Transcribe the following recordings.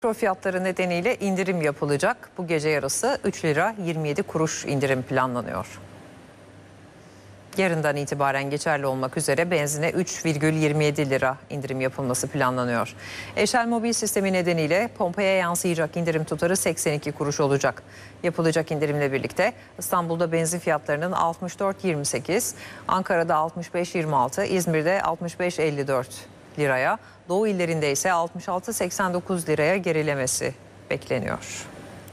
Petrol fiyatları nedeniyle indirim yapılacak. Bu gece yarısı 3 lira 27 kuruş indirim planlanıyor. Yarından itibaren geçerli olmak üzere benzine 3,27 lira indirim yapılması planlanıyor. Eşel mobil sistemi nedeniyle pompaya yansıyacak indirim tutarı 82 kuruş olacak. Yapılacak indirimle birlikte İstanbul'da benzin fiyatlarının 64,28, Ankara'da 65,26, İzmir'de 65,54 liraya, Doğu illerinde ise 66,89 liraya gerilemesi bekleniyor.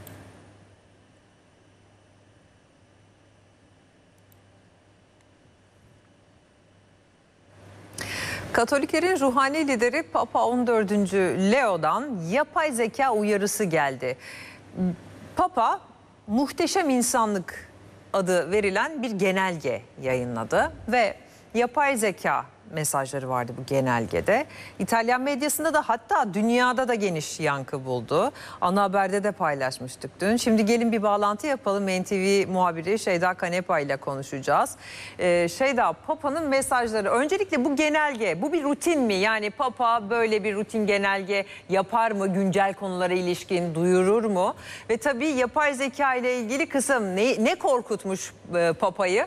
Katoliklerin ruhani lideri Papa 14. Leo'dan yapay zeka uyarısı geldi. Papa muhteşem insanlık adı verilen bir genelge yayınladı ve yapay zeka mesajları vardı bu genelgede. İtalyan medyasında da hatta dünyada da geniş yankı buldu. Ana Haber'de de paylaşmıştık dün. Şimdi gelin bir bağlantı yapalım. NTV muhabiri Şeyda Kanepa ile konuşacağız. Şeyda, Papa'nın mesajları. Öncelikle bu genelge, bu bir rutin mi? Yani Papa böyle bir rutin genelge yapar mı? Güncel konulara ilişkin duyurur mu? Ve tabii yapay zeka ile ilgili kısım ne korkutmuş Papa'yı?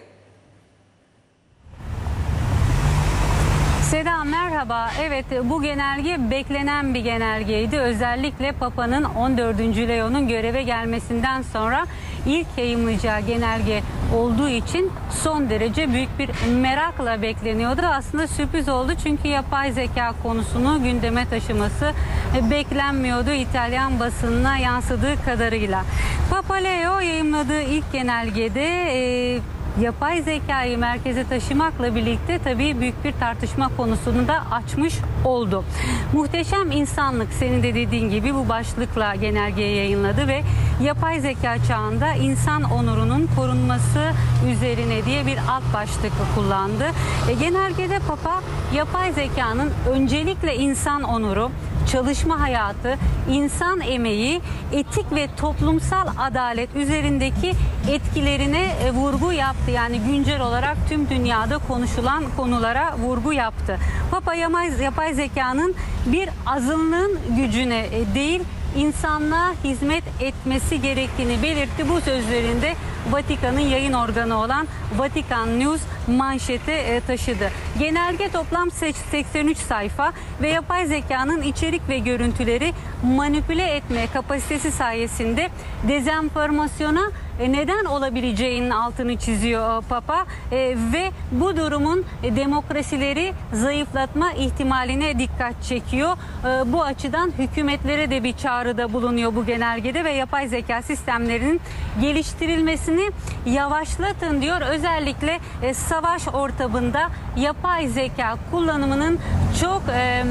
Seda merhaba. Evet, bu genelge beklenen bir genelgeydi. Özellikle Papa'nın 14. Leo'nun göreve gelmesinden sonra ilk yayımlayacağı genelge olduğu için son derece büyük bir merakla bekleniyordu. Aslında sürpriz oldu çünkü yapay zeka konusunu gündeme taşıması beklenmiyordu İtalyan basınına yansıdığı kadarıyla. Papa Leo yayımladığı ilk genelgede yapay zekayı merkeze taşımakla birlikte tabii büyük bir tartışma konusunu da açmış oldu. Muhteşem insanlık, senin de dediğin gibi bu başlıkla genelgeyi yayınladı ve yapay zeka çağında insan onurunun korunması üzerine diye bir alt başlık kullandı. Genelgede Papa yapay zekanın öncelikle insan onuru, çalışma hayatı, insan emeği, etik ve toplumsal adalet üzerindeki etkilerine vurgu yaptı. Yani güncel olarak tüm dünyada konuşulan konulara vurgu yaptı. Papa yapay zekanın bir azınlığın gücüne değil, insanlığa hizmet etmesi gerektiğini belirtti. Bu sözlerinde Vatikan'ın yayın organı olan Vatikan News manşete taşıdı. Genelge toplam 83 sayfa ve yapay zekanın içerik ve görüntüleri manipüle etme kapasitesi sayesinde dezenformasyona neden olabileceğinin altını çiziyor Papa ve bu durumun demokrasileri zayıflatma ihtimaline dikkat çekiyor. Bu açıdan hükümetlere de bir çağrıda bulunuyor bu genelgede ve yapay zeka sistemlerinin geliştirilmesini yavaşlatın diyor. Özellikle savaş ortamında yapay zeka kullanımının çok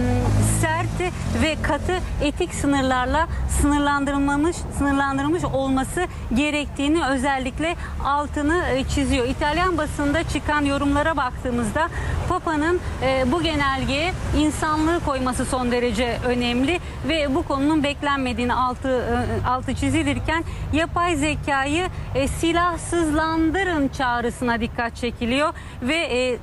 sert ve katı etik sınırlarla sınırlandırılmış olması gerektiğini özellikle altını çiziyor. İtalyan basında çıkan yorumlara baktığımızda Papa'nın bu genelgeye insanlığı koyması son derece önemli ve bu konunun beklenmediğini altı çizilirken yapay zekayı silahsızlandırın çağrısına dikkat çekiliyor ve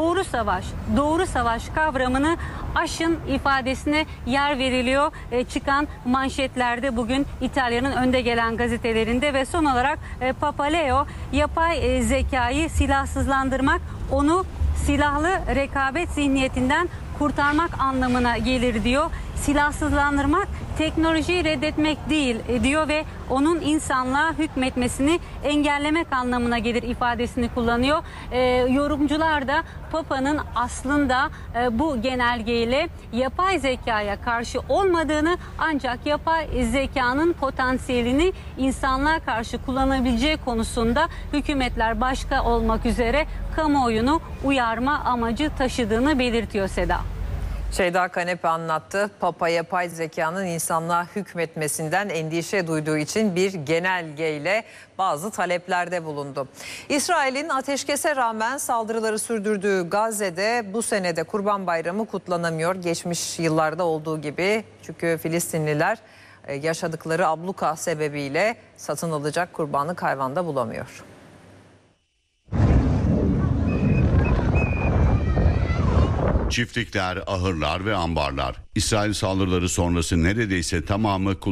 doğru savaş kavramını aşın ifadesine yer veriliyor. Çıkan manşetlerde bugün İtalya'nın önde gelen gazetelerinde ve son olarak Papa Leo yapay zekayı silahsızlandırmak onu silahlı rekabet zihniyetinden kurtarmak anlamına gelir diyor. Silahsızlandırmak teknolojiyi reddetmek değil diyor ve onun insanlığa hükmetmesini engellemek anlamına gelir ifadesini kullanıyor. Yorumcular da Papa'nın aslında bu genelgeyle yapay zekaya karşı olmadığını ancak yapay zekanın potansiyelini insanlığa karşı kullanabileceği konusunda hükümetler başta olmak üzere kamuoyunu uyarma amacı taşıdığını belirtiyor Seda. Şeyda Kanepa anlattı. Papa yapay zekanın insanlığa hükmetmesinden endişe duyduğu için bir genelgeyle bazı taleplerde bulundu. İsrail'in ateşkese rağmen saldırıları sürdürdüğü Gazze'de bu senede Kurban Bayramı kutlanamıyor. Geçmiş yıllarda olduğu gibi, çünkü Filistinliler yaşadıkları abluka sebebiyle satın alacak kurbanlık hayvanda bulamıyor. Çiftlikler, ahırlar ve ambarlar. İsrail saldırıları sonrası neredeyse tamamı